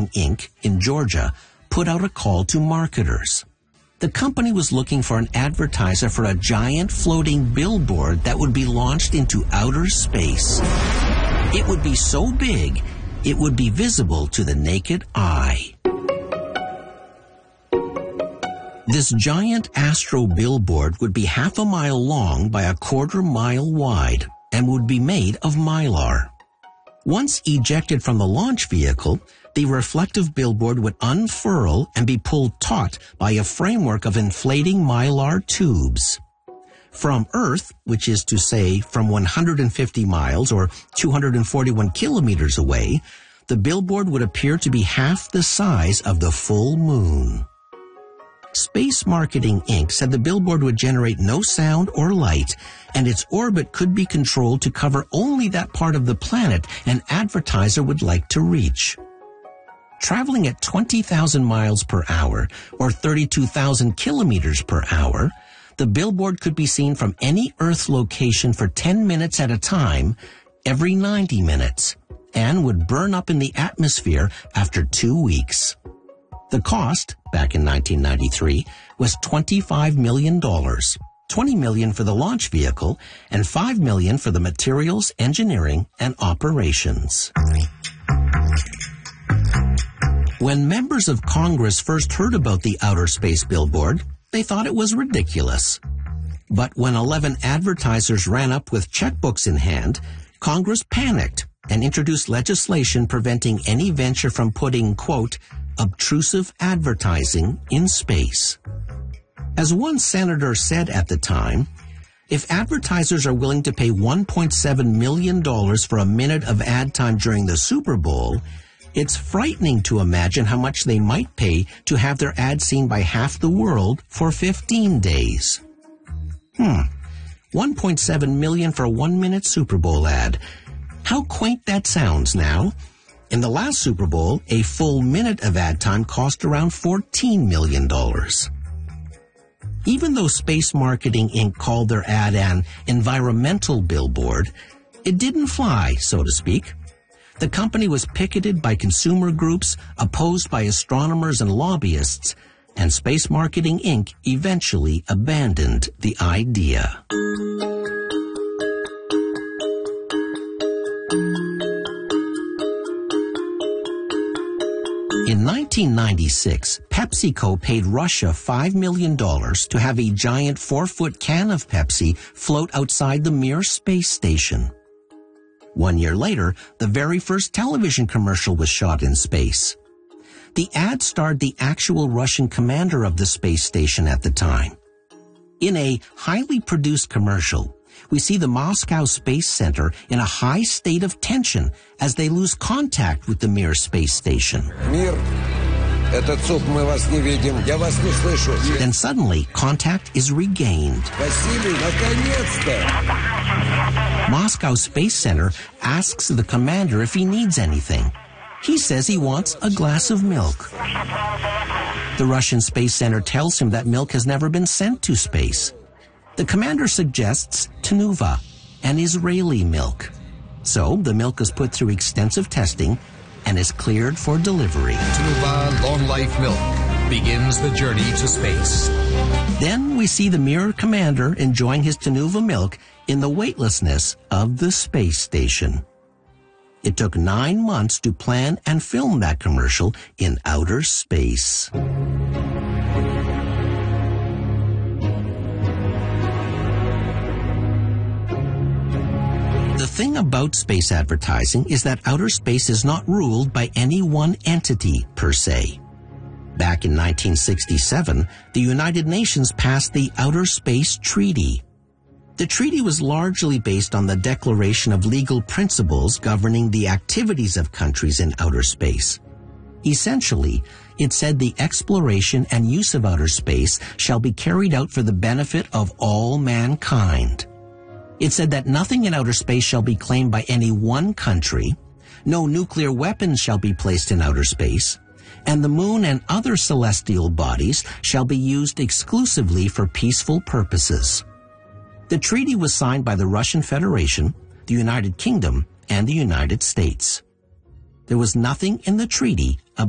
Marketing, Inc. in Georgia put out a call to marketers. The company was looking for an advertiser for a giant floating billboard that would be launched into outer space. It would be so big, it would be visible to the naked eye. This giant astro billboard would be half a mile long by a quarter mile wide and would be made of mylar. Once ejected from the launch vehicle, the reflective billboard would unfurl and be pulled taut by a framework of inflating mylar tubes. From Earth, which is to say from 150 miles or 241 kilometers away, the billboard would appear to be half the size of the full moon. Space Marketing, Inc. said the billboard would generate no sound or light, and its orbit could be controlled to cover only that part of the planet an advertiser would like to reach. Traveling at 20,000 miles per hour, or 32,000 kilometers per hour, the billboard could be seen from any Earth location for 10 minutes at a time, every 90 minutes, and would burn up in the atmosphere after 2 weeks. The cost, back in 1993, was $25 million, $20 million for the launch vehicle, and $5 million for the materials, engineering, and operations. When members of Congress first heard about the outer space billboard, they thought it was ridiculous. But when 11 advertisers ran up with checkbooks in hand, Congress panicked and introduced legislation preventing any venture from putting, quote, obtrusive advertising in space. As one senator said at the time, if advertisers are willing to pay $1.7 million for a minute of ad time during the Super Bowl, it's frightening to imagine how much they might pay to have their ad seen by half the world for 15 days. $1.7 million for a 1-minute Super Bowl ad. How quaint that sounds now. In the last Super Bowl, a full minute of ad time cost around $14 million. Even though Space Marketing, Inc. called their ad an environmental billboard, it didn't fly, so to speak. The company was picketed by consumer groups, opposed by astronomers and lobbyists, and Space Marketing, Inc. eventually abandoned the idea. In 1996, PepsiCo paid Russia $5 million to have a giant 4-foot can of Pepsi float outside the Mir space station. 1 year later, the very first television commercial was shot in space. The ad starred the actual Russian commander of the space station at the time. In a highly produced commercial, we see the Moscow Space Center in a high state of tension as they lose contact with the Mir space station. Mir, это ЦУП, мы вас не видим, я вас не слышу. Then suddenly, contact is regained. Василий, наконец-то! Moscow Space Center asks the commander if he needs anything. He says he wants a glass of milk. The Russian Space Center tells him that milk has never been sent to space. The commander suggests Tenuva, an Israeli milk. So the milk is put through extensive testing and is cleared for delivery. Tenuva Long Life Milk begins the journey to space. Then we see the Mir commander enjoying his Tenuva milk in the weightlessness of the space station. It took 9 months to plan and film that commercial in outer space. The thing about space advertising is that outer space is not ruled by any one entity per se. Back in 1967, the United Nations passed the Outer Space Treaty. The treaty was largely based on the declaration of legal principles governing the activities of countries in outer space. Essentially, it said the exploration and use of outer space shall be carried out for the benefit of all mankind. It said that nothing in outer space shall be claimed by any one country, no nuclear weapons shall be placed in outer space, and the moon and other celestial bodies shall be used exclusively for peaceful purposes. The treaty was signed by the Russian Federation, the United Kingdom, and the United States. There was nothing in the treaty about